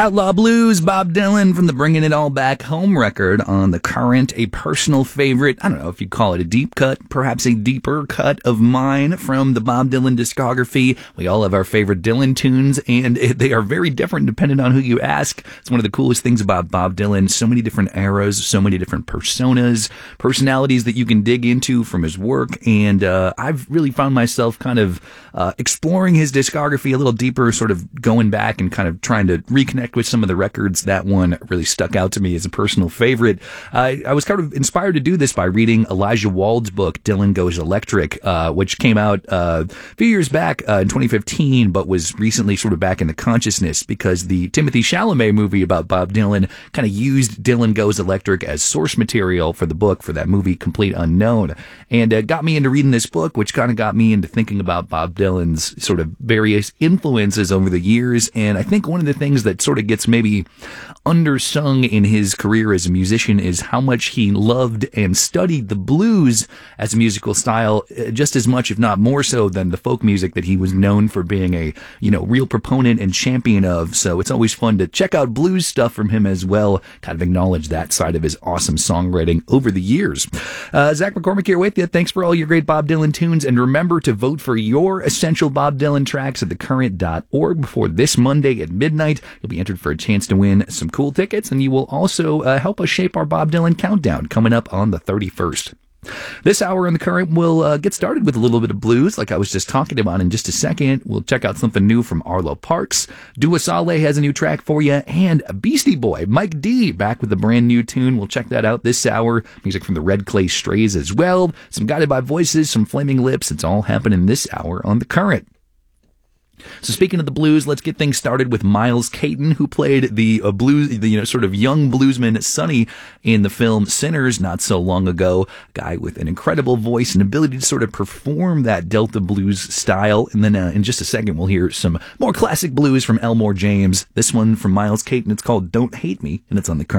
Outlaw Blues, Bob Dylan from the Bringing It All Back Home record on The Current, a personal favorite. I don't know if you'd call it a deep cut, perhaps a deeper cut of mine from the Bob Dylan discography. We all have our favorite Dylan tunes, and they are very different depending on who you ask. It's one of the coolest things about Bob Dylan. So many different eras, so many different personas, personalities that you can dig into from his work, and I've really found myself kind of exploring his discography a little deeper, sort of going back and kind of trying to reconnect with some of the records. That one really stuck out to me as a personal favorite. I was kind of inspired to do this by reading Elijah Wald's book, Dylan Goes Electric, which came out a few years back in 2015, but was recently sort of back in the consciousness because the Timothy Chalamet movie about Bob Dylan kind of used Dylan Goes Electric as source material for the book for that movie, Complete Unknown. And it got me into reading this book, which kind of got me into thinking about Bob Dylan's sort of various influences over the years. And I think one of the things that sort of gets maybe undersung in his career as a musician is how much he loved and studied the blues as a musical style just as much, if not more so, than the folk music that he was known for being a, real proponent and champion of. So it's always fun to check out blues stuff from him as well, kind of acknowledge that side of his awesome songwriting over the years. Zach McCormick here with you. Thanks for all your great Bob Dylan tunes, and remember to vote for your essential Bob Dylan tracks at thecurrent.org before this Monday at midnight. You'll be entered for a chance to win some cool tickets, and you will also help us shape our Bob Dylan countdown coming up on the 31st. This hour on The Current, we'll get started with a little bit of blues, like I was just talking about in just a second. We'll check out something new from Arlo Parks. Dua Saleh has a new track for you, and Beastie Boy, Mike D, back with a brand new tune. We'll check that out this hour. Music from the Red Clay Strays as well. Some Guided by Voices, some Flaming Lips. It's all happening this hour on The Current. So speaking of the blues, let's get things started with Miles Caton, who played the blues, sort of young bluesman Sonny in the film Sinners not so long ago. Guy with an incredible voice and ability to sort of perform that Delta blues style. And then in just a second, we'll hear some more classic blues from Elmore James. This one from Miles Caton, it's called Don't Hate Me, and it's on The Current.